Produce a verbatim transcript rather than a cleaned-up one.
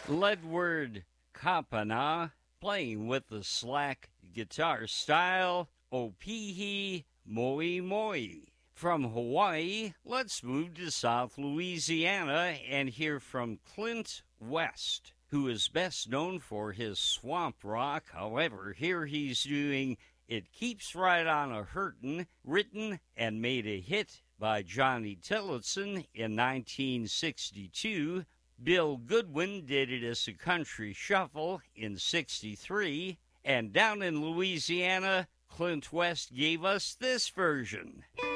Ledward Kapana playing with the slack guitar style Opihi Moi Moi. From Hawaii, let's move to South Louisiana and hear from Clint West, who is best known for his swamp rock. However, here he's doing It Keeps Right On a Hurtin', written and made a hit by Johnny Tillotson in nineteen sixty-two. Bill Goodwin did it as a country shuffle in sixty-three. And down in Louisiana, Clint West gave us this version.